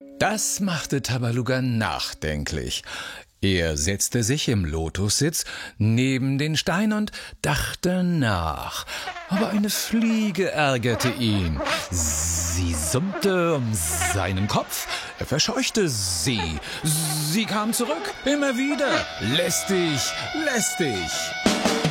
Das machte Tabaluga nachdenklich. Er setzte sich im Lotussitz neben den Stein und dachte nach. Aber eine Fliege ärgerte ihn. Sie summte um seinen Kopf. Er verscheuchte sie. Sie kam zurück, immer wieder. Lästig, lästig.